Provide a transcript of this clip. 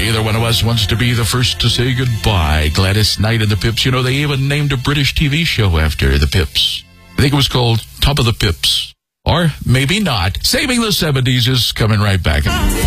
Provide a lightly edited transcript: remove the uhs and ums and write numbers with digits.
Neither one of us wants to be the first to say goodbye. Gladys Knight and the Pips. You know, they even named a British TV show after the Pips. I think it was called Top of the Pips. Or maybe not. Saving the 70s is coming right back.